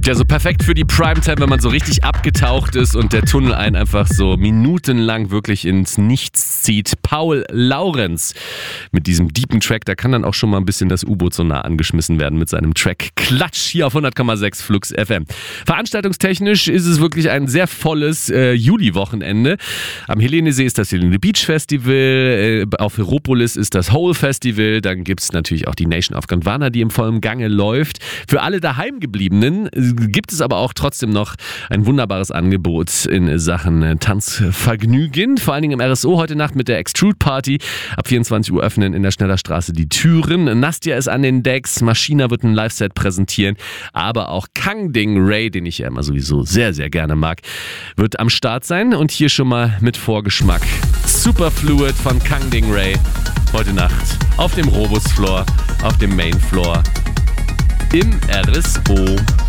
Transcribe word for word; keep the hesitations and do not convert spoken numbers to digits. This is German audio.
Ja, so perfekt für die Primetime, wenn man so richtig abgetaucht ist und der Tunnel einen einfach so minutenlang wirklich ins Nichts zieht. Paul Laurenz mit diesem deepen Track, da kann dann auch schon mal ein bisschen das U-Boot so nah angeschmissen werden mit seinem Track Klatsch hier auf hundert Komma sechs Flux F M. Veranstaltungstechnisch ist es wirklich ein sehr volles äh, Juli-Wochenende. Am Helenesee ist das Helene Beach Festival, äh, auf Heropolis ist das Hole Festival, dann gibt es natürlich auch die Nation of Gondwana, die im vollen Gange läuft. Für alle Daheimgebliebenen gibt es aber auch trotzdem noch ein wunderbares Angebot in Sachen Tanzvergnügen. Vor allen Dingen im R S O heute Nacht mit der Extrude Party. Ab vierundzwanzig Uhr öffnen in der Schnellerstraße die Türen. Nastia ist an den Decks, Maschina wird ein Live-Set präsentieren, aber auch Kang Ding Ray, den ich ja immer sowieso sehr, sehr gerne mag, wird am Start sein. Und hier schon mal mit Vorgeschmack. Superfluid von Kang Ding Ray. Heute Nacht auf dem Robus Floor, auf dem Main Floor im R S O.